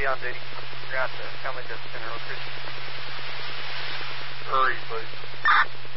be on duty. Forgot to come into General Christian. Hurry, please.